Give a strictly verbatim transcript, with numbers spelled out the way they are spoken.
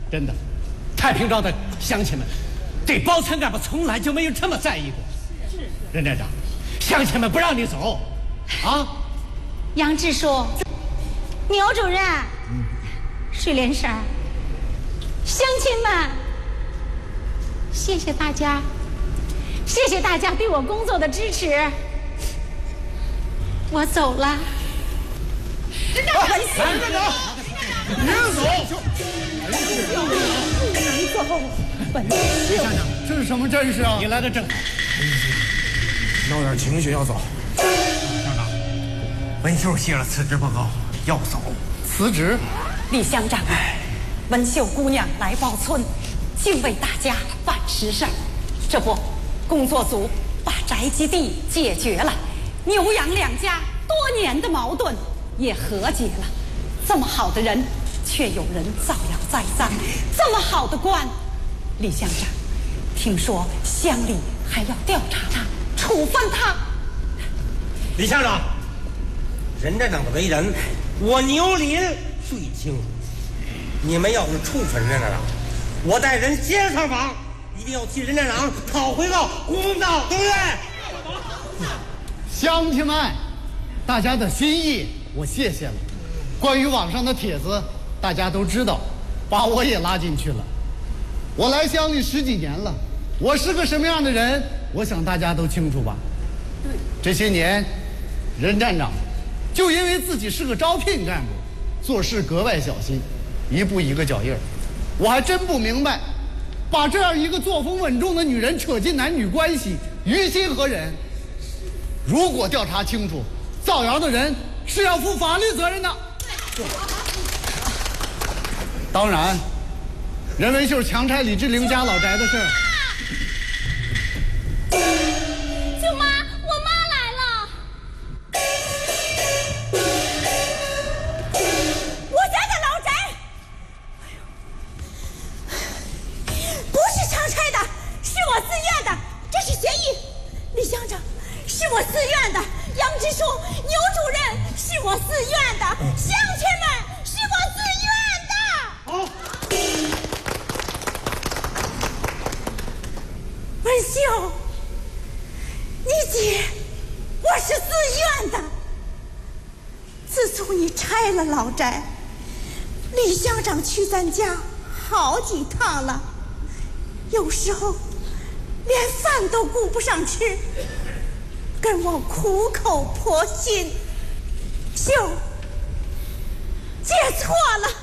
真的，太平庄的乡亲们对包村干部从来就没有这么在意过。是，任站长，乡亲们不让你走，啊？ 杨志说，牛主任，嗯、水莲婶儿，乡亲们，谢谢大家，谢谢大家对我工作的支持。我走了。任站长， 任站长，别走！ 能走。 李乡长，这是什么阵势啊？你来的正好。 闹点情绪要走。 乡长， 文秀写了辞职报告，要走。 辞职？ 李乡长，文秀姑娘来报村，竟为大家办实事。这不，工作组把宅基地解决了，牛羊两家多年的矛盾也和解了。这么好的人，却有人造谣栽赃；这么好的官，李乡长，听说乡里还要调查他，处分他。 李乡长，任站长的为人，我牛林最清楚。你们要是处分任站长，我带人先上访，一定要替任站长讨回个公道，对不对？ 乡亲们，大家的心意我谢谢了。关于网上的帖子，大家都知道，把我也拉进去了。我来乡里十几年了，我是个什么样的人，我想大家都清楚吧。这些年，任站长就因为自己是个招聘干部，做事格外小心，一步一个脚印儿。我还真不明白，把这样一个作风稳重的女人扯进男女关系，于心何忍？如果调查清楚，造谣的人是要负法律责任的。当然，任文秀强拆李志玲家老宅的事儿， 舅妈，我妈来了。我家的老宅，不是强拆的，是我自愿的，这是协议。李乡长，是我自愿的。杨支书、牛主任，是我自愿的。乡亲们，是我自愿的。 好。 文秀，你姐，我是自愿的。自从你拆了老宅，李乡长去咱家好几趟了，有时候连饭都顾不上吃，跟我苦口婆心。秀，姐错了，